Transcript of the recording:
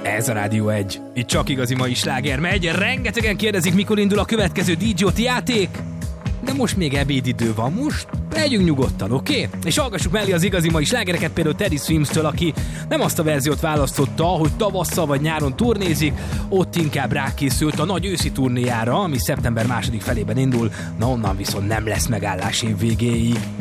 Ez a Rádió 1. Itt csak igazi mai sláger megy. Rengetegen kérdezik, mikor indul a következő DJ-ot játék. De most még ebédidő van, most legyünk nyugodtan, oké? És hallgassuk mellé az igazi mai slágereket, például Teddy Swims-től, aki nem azt a verziót választotta, hogy tavasszal vagy nyáron turnézik, ott inkább rákészült a nagy őszi turnéjára, ami szeptember 2. felében indul, na onnan viszont nem lesz megállás év végéig.